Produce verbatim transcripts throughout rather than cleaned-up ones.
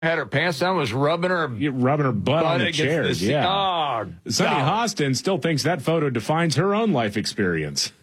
had her pants down, was rubbing her rubbing her butt, butt on the chairs. The, yeah. Oh, Sunny Hostin still thinks that photo defines her own life experience.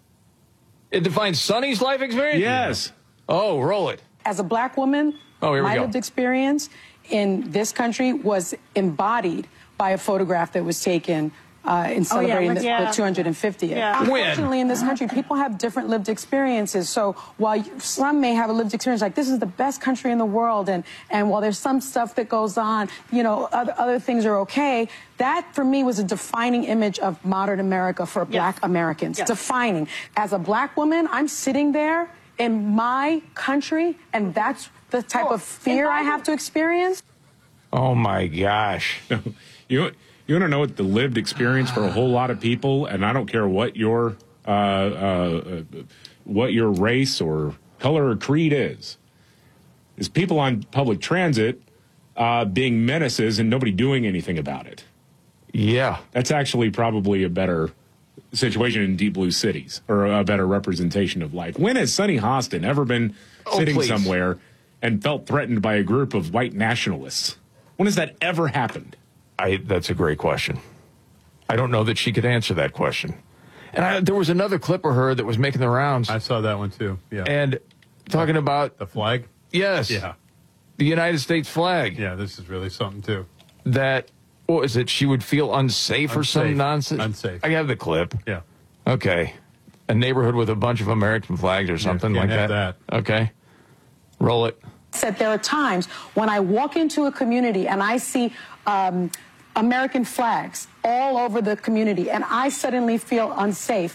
It defines Sunny's life experience? Yes. Oh, roll it. As a black woman, oh, here we my go. lived experience in this country was embodied by a photograph that was taken Uh, in celebrating oh, yeah, the, yeah. the two hundred fiftieth. Yeah. Unfortunately, in this country, people have different lived experiences. So while some may have a lived experience like this is the best country in the world, and, and while there's some stuff that goes on, you know, other, other things are okay, that for me was a defining image of modern America for yes. black Americans. Yes. Defining. As a black woman, I'm sitting there in my country, and that's the type oh, of fear I have to experience. Oh, my gosh. you You want to know what the lived experience for a whole lot of people, and I don't care what your uh, uh, what your race or color or creed is, is people on public transit uh, being menaces and nobody doing anything about it. Yeah. That's actually probably a better situation in deep blue cities, or a better representation of life. When has Sunny Hostin ever been oh, sitting please. somewhere and felt threatened by a group of white nationalists? When has that ever happened? I, that's a great question. I don't know that she could answer that question. And I, there was another clip of her that was making the rounds. I saw that one too. Yeah. And talking about the flag. Yes. Yeah. The United States flag. Yeah, this is really something too. That what was it? She would feel unsafe, unsafe. or some nonsense. Unsafe. I have the clip. Yeah. Okay. A neighborhood with a bunch of American flags or something yeah, like that. that. Okay. Roll it. That there are times when I walk into a community and I see um, American flags all over the community, and I suddenly feel unsafe.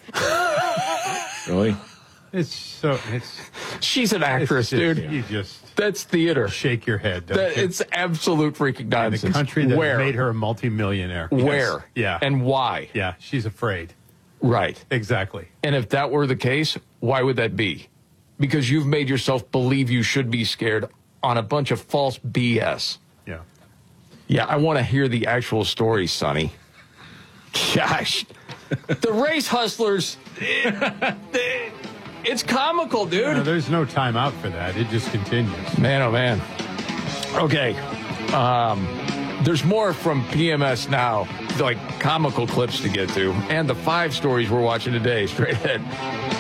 Really? It's so. It's. She's an actress, just, dude. You just. That's theater. Shake your head. Don't that, you? It's absolute freaking nonsense. In a country that Where? made her a multimillionaire. Where? Yes. Yeah. And why? Yeah. She's afraid. Right. Exactly. And if that were the case, why would that be? Because you've made yourself believe you should be scared on a bunch of false B S. Yeah. Yeah, I want to hear the actual story, Sonny. Gosh. The race hustlers, it, it's comical, dude. No, there's no time out for that. It just continues. Man, oh, man. Okay. Um, there's more from P M S now, like comical clips to get to, and the five stories we're watching today. Straight ahead.